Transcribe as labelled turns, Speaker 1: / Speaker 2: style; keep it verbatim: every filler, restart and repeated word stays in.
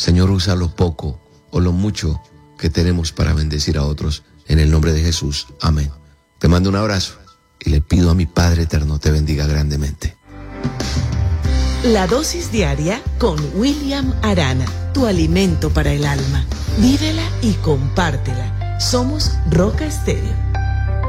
Speaker 1: Señor, usa lo poco o lo mucho que tenemos para bendecir a otros. En el nombre de Jesús. Amén. Te mando un abrazo y le pido a mi Padre Eterno te bendiga grandemente.
Speaker 2: La dosis diaria con William Arana, tu alimento para el alma. Vívela y compártela. Somos Roca Estéreo.